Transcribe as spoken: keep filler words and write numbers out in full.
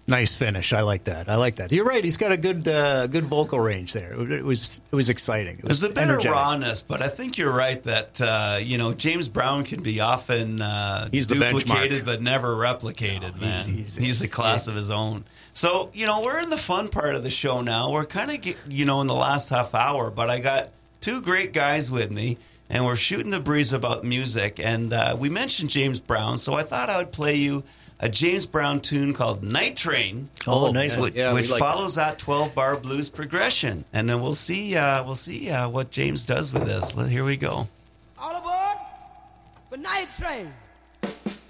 Nice finish. I like that. I like that. You're right. He's got a good uh, good vocal range there. It was it was exciting. It was There's a bit energetic. of rawness, but I think you're right that uh, you know James Brown can be often uh, he's the duplicated benchmark. but never replicated. No, man, he's, he's, he's a class of his own. So you know we're in the fun part of the show now. We're kind of you know in the last half hour, but I got two great guys with me, and we're shooting the breeze about music. And uh, we mentioned James Brown, so I thought I would play you a James Brown tune called Night Train. Oh, nice which, yeah, which like follows that twelve-bar blues progression, and then we'll see. Uh, we'll see uh, what James does with this. Here we go. All aboard for Night Train.